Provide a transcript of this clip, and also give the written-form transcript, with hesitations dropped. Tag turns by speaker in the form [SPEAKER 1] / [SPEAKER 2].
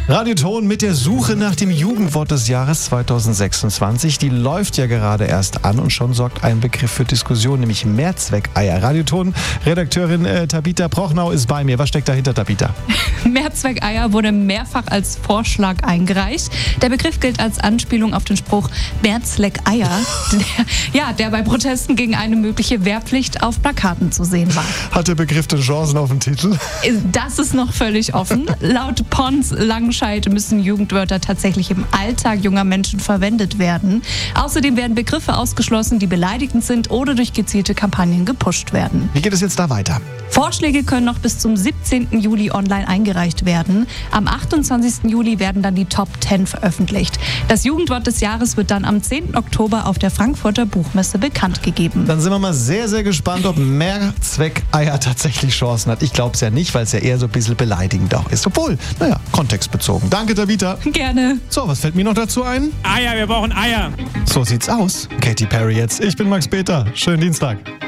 [SPEAKER 1] Radioton mit der Suche nach dem Jugendwort des Jahres 2026. Die läuft ja gerade erst an und schon sorgt ein Begriff für Diskussion, nämlich Mehrzweckeier. Radioton-Redakteurin Tabita Prochnau ist bei mir. Was steckt dahinter, Tabita?
[SPEAKER 2] Mehrzweckeier wurde mehrfach als Vorschlag eingereicht. Der Begriff gilt als Anspielung auf den Spruch Mehrzweckeier, der bei Protesten gegen eine mögliche Wehrpflicht auf Plakaten zu sehen war.
[SPEAKER 1] Hat der Begriff denn Chancen auf den Titel?
[SPEAKER 2] Das ist noch völlig offen. Laut Pons Langenscheidt müssen Jugendwörter tatsächlich im Alltag junger Menschen verwendet werden. Außerdem werden Begriffe ausgeschlossen, die beleidigend sind oder durch gezielte Kampagnen gepusht werden.
[SPEAKER 1] Wie geht es jetzt da weiter?
[SPEAKER 2] Vorschläge können noch bis zum 17. Juli online eingereicht werden. Am 28. Juli werden dann die Top 10 veröffentlicht. Das Jugendwort des Jahres wird dann am 10. Oktober auf der Frankfurter Buchmesse bekannt gegeben.
[SPEAKER 1] Dann sind wir mal sehr, sehr gespannt, ob Mehrzweckeier tatsächlich Chancen hat. Ich glaube es ja nicht, weil es ja eher so ein bisschen beleidigend auch ist. Obwohl, kontextbezogen. Danke, Tabita.
[SPEAKER 2] Gerne.
[SPEAKER 1] So, was fällt mir noch dazu ein?
[SPEAKER 3] Eier, wir brauchen Eier.
[SPEAKER 1] So sieht's aus. Katy Perry jetzt. Ich bin Max Peter. Schönen Dienstag.